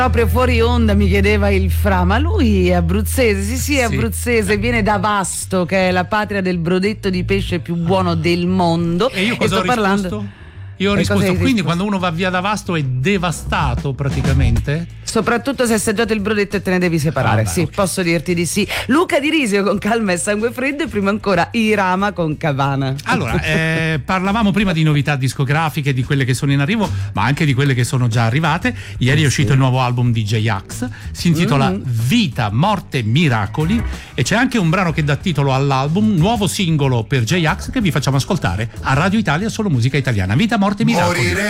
Proprio fuori onda mi chiedeva il Fra, ma lui è abruzzese? Sì, è abruzzese, viene da Vasto, che è la patria del brodetto di pesce più buono del mondo. E io cosa ho risposto? Io ho risposto, quindi quando uno va via da Vasto è devastato praticamente? Soprattutto se assaggiato il brodetto e te ne devi separare. Sì, okay. Posso dirti di sì. Luca Di Risio con Calma e Sangue Freddo, e prima ancora Irama con Cabana. Allora, parlavamo prima di novità discografiche, di quelle che sono in arrivo, ma anche di quelle che sono già arrivate. Ieri è uscito il nuovo album di J-Ax, si intitola Vita, Morte, Miracoli, e c'è anche un brano che dà titolo all'album, nuovo singolo per J-Ax, che vi facciamo ascoltare a Radio Italia, solo musica italiana. Vita, Morte, Miracoli.